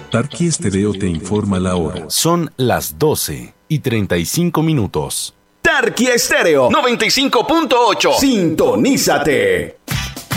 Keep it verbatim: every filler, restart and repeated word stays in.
Tarqui Estéreo te informa la hora. Son las doce y treinta y cinco minutos. Tarqui Estéreo noventa y cinco punto ocho. Sintonízate.